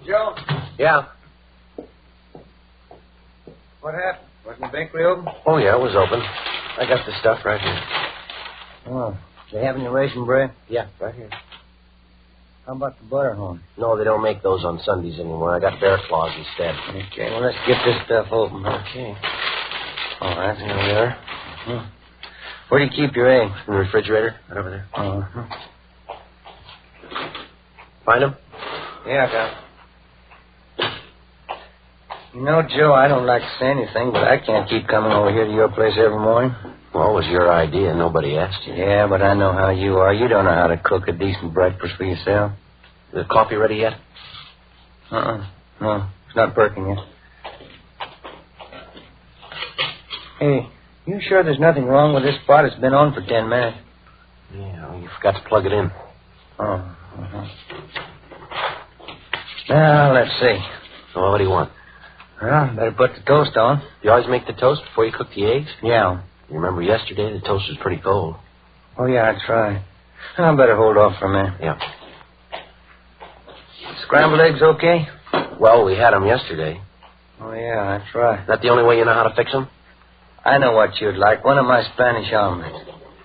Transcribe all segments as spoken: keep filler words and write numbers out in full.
Joe? Yeah. What happened? Wasn't the bakery open? Oh, yeah, it was open. I got the stuff right here. Oh. They have any raisin bread? Yeah, right here. How about the Butterhorn? No, they don't make those on Sundays anymore. I got Bear Claws instead. Okay, well, let's get this stuff open. Okay. All right. Here we are. Hmm. Where do you keep your eggs? In the refrigerator, right over there. Uh-huh. Find them? Yeah, I got 'em. You know, Joe, I don't like to say anything, but I can't keep coming over here to your place every morning. Well, it was your idea. Nobody asked you. Yeah, but I know how you are. You don't know how to cook a decent breakfast for yourself. Is the coffee ready yet? Uh-uh. No, it's not perking yet. Hey, you sure there's nothing wrong with this pot? It's been on for ten minutes. Yeah, well, you forgot to plug it in. Oh, uh-huh. Now, let's see. Well, what do you want? Well, better put the toast on. You always make the toast before you cook the eggs? Yeah. You remember yesterday the toast was pretty cold. Oh, yeah, that's right. I better hold off for a minute. Yeah. Scrambled eggs okay? Well, we had them yesterday. Oh, yeah, that's right. Is that the only way you know how to fix them? I know what you'd like. One of my Spanish omelets.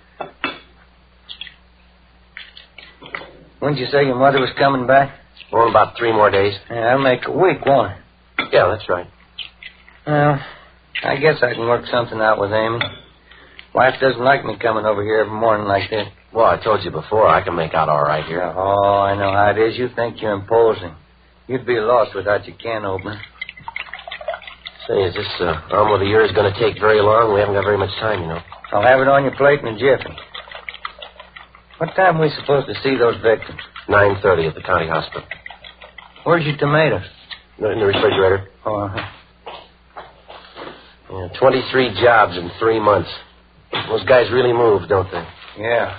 When'd you say your mother was coming back? Well, in about three more days. Yeah, that'll make a week, won't it? Yeah, that's right. Well, I guess I can work something out with Amy. Wife doesn't like me coming over here every morning like this. Well, I told you before, I can make out all right here. Oh, I know how it is. You think you're imposing. You'd be lost without your can opener. Say, is this uh, omelet of yours going to take very long? We haven't got very much time, you know. I'll have it on your plate in a jiffy. What time are we supposed to see those victims? nine thirty at the county hospital. Where's your tomatoes? In the refrigerator. Oh, uh-huh. Yeah, twenty-three jobs in three months. Those guys really move, don't they? Yeah.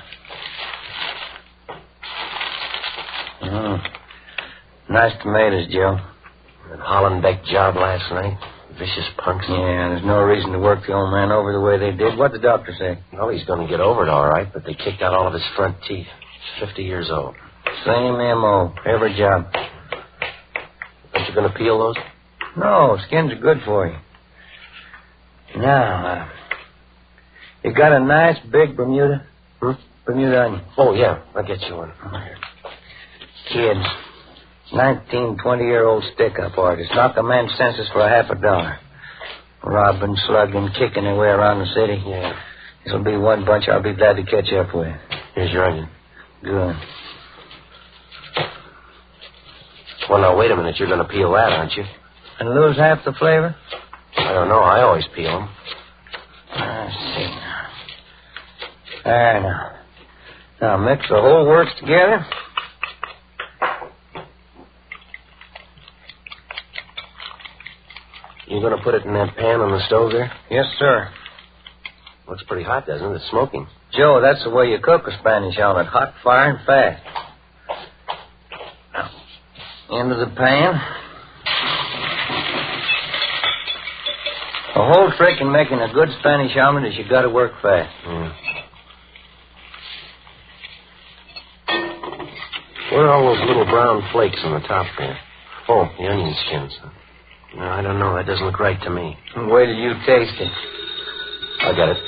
Mm. Nice tomatoes, Joe. That Hollenbeck job last night. Vicious punks. Yeah, there's no reason to work the old man over the way they did. What'd the doctor say? Well, he's going to get over it all right, but they kicked out all of his front teeth. He's fifty years old. Same M O every job. Aren't you going to peel those? No, skins are good for you. Now, uh, you got a nice big Bermuda? Hmm? Bermuda onion. Oh, yeah. I'll get you one. Kids. Nineteen, twenty-year-old stick-up artists. Knock a man's senses for a half a dollar. Robbing, slugging, kicking their way around the city. Yeah. This'll be one bunch I'll be glad to catch up with. Here's your onion. Good. Well, now, wait a minute. You're going to peel that, aren't you? And lose half the flavor? I don't know. I always peel them. Let's see now. There now. Now mix the whole works together. You going to put it in that pan on the stove there? Yes, sir. Looks pretty hot, doesn't it? It's smoking. Joe, that's the way you cook a Spanish omelet. Hot, fire, and fast. Now, into the pan. The whole trick in making a good Spanish omelet is you got to work fast. Mm. Where are all those little brown flakes on the top there? Oh, the onion skins. No, I don't know. That doesn't look right to me. Wait till you taste it. I got it.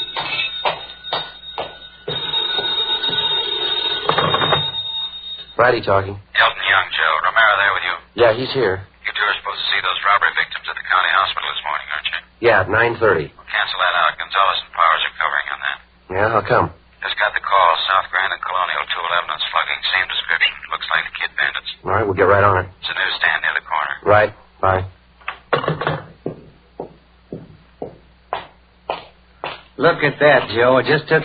Friday talking. Elton Young, Joe. Romero there with you. Yeah, he's here. You two are supposed to see those robbery victims at the county hospital this morning, aren't you? Yeah, at nine thirty. Well, cancel that out. Gonzalez and Powers are covering on that. Yeah, how come? Just got the call. South Grand and Colonial, two eleven on slugging. Same description. Looks like the kid bandits. All right, we'll get right on it. It's a newsstand near the corner. Right. Bye. Look at that, Joe. It just took